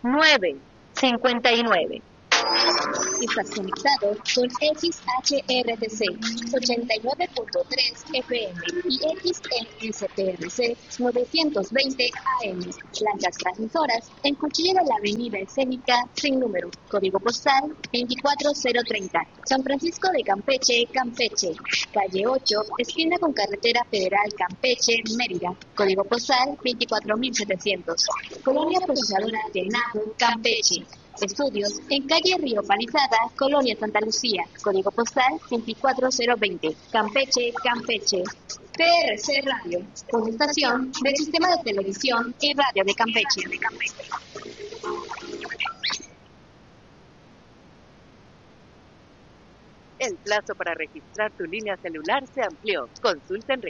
959. Estás conectado con XHRTC 89.3 FM y XNSPRC 920 AM. Blancas transmisoras en Cuchilla de la Avenida Escénica sin número. Código postal 24030. San Francisco de Campeche, Campeche. Calle 8, esquina con Carretera Federal Campeche, Mérida. Código postal 24700. Colonia Procesadora de Napo, Campeche. Estudios en calle Río Palizada, Colonia Santa Lucía, código postal 24020, Campeche, Campeche. PRC Radio, con estación del Sistema de Televisión y Radio de Campeche. El plazo para registrar tu línea celular se amplió. Consulta en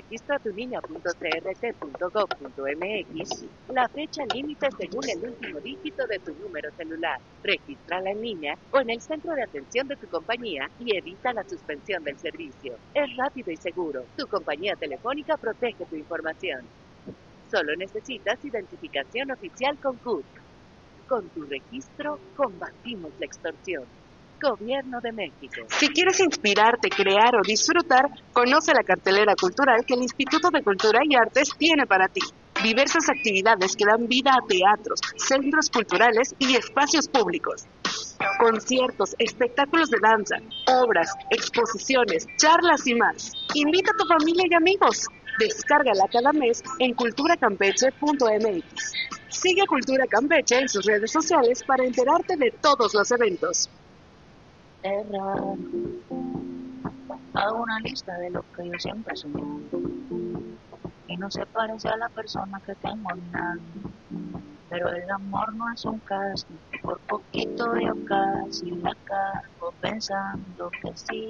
registratuninea.crt.gov.mx la fecha límite según el último dígito de tu número celular. Regístrala en línea o en el centro de atención de tu compañía y evita la suspensión del servicio. Es rápido y seguro. Tu compañía telefónica protege tu información. Solo necesitas identificación oficial con CUT. Con tu registro combatimos la extorsión. Gobierno de México. Si quieres inspirarte, crear o disfrutar, conoce la cartelera cultural que el Instituto de Cultura y Artes tiene para ti. Diversas actividades que dan vida a teatros, centros culturales y espacios públicos. Conciertos, espectáculos de danza, obras, exposiciones, charlas y más. Invita a tu familia y amigos. Descárgala cada mes en culturacampeche.mx. Sigue a Cultura Campeche en sus redes sociales para enterarte de todos los eventos. Es raro. Hago una lista de lo que yo siempre soñé y no se parece a la persona que tengo a mi lado. Pero el amor no es un caso, por poquito yo casi la cago pensando que sí.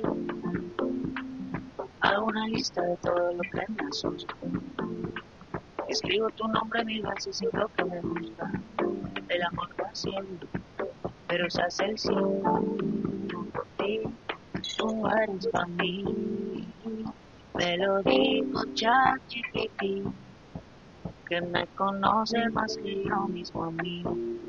Hago una lista de todo lo que me asusta. Escribo tu nombre 1000 veces y lo que me gusta. El amor va siempre, pero se hace el cielo. Por ti, tú eres para mí. Me lo dijo ChatGPT, que me conoce más que yo mismo a mí.